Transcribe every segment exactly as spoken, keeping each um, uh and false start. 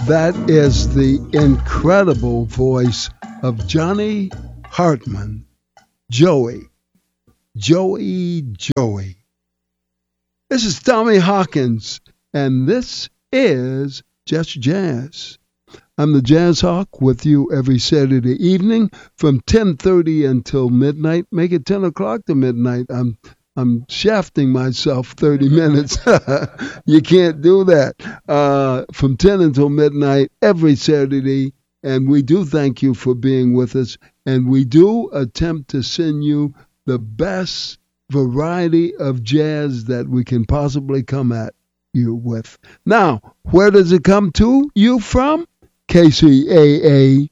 that is the incredible voice of Johnny Hartman. Joey. Joey, Joey. This is Tommy Hawkins, and this is Just Jazz. I'm the Jazz Hawk with you every Saturday evening from ten thirty until midnight. Make it ten o'clock to midnight. I'm I'm shafting myself thirty minutes. You can't do that. Uh, from ten until midnight every Saturday. And we do thank you for being with us. And we do attempt to send you the best variety of jazz that we can possibly come at you with. Now, where does it come to you from? K C A A.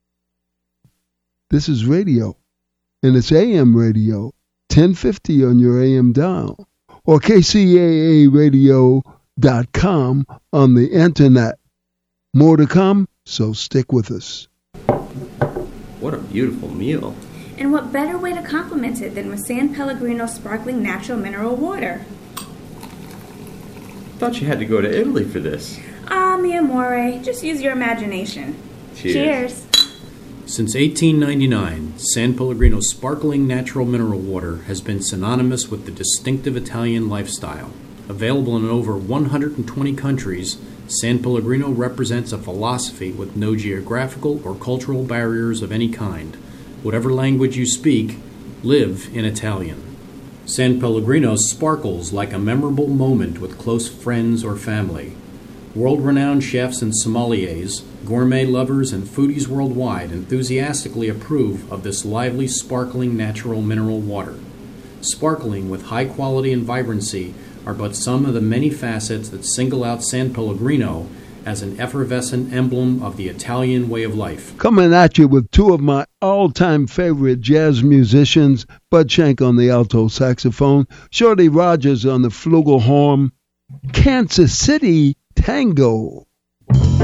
This is radio, and it's A M radio, ten fifty on your A M dial, or K C A A radio dot com on the internet. More to come, so stick with us. What a beautiful meal. And what better way to complement it than with San Pellegrino sparkling natural mineral water? Thought you had to go to Italy for this. Ah, mi amore, just use your imagination. Cheers. Cheers. Since eighteen ninety-nine, San Pellegrino sparkling natural mineral water has been synonymous with the distinctive Italian lifestyle. Available in over one hundred twenty countries, San Pellegrino represents a philosophy with no geographical or cultural barriers of any kind. Whatever language you speak, live in Italian. San Pellegrino sparkles like a memorable moment with close friends or family. World-renowned chefs and sommeliers, gourmet lovers, and foodies worldwide enthusiastically approve of this lively, sparkling natural mineral water. Sparkling with high quality and vibrancy are but some of the many facets that single out San Pellegrino as an effervescent emblem of the Italian way of life. Coming at you with two of my all-time favorite jazz musicians, Bud Shank on the alto saxophone, Shorty Rogers on the flugelhorn, Kansas City Tango.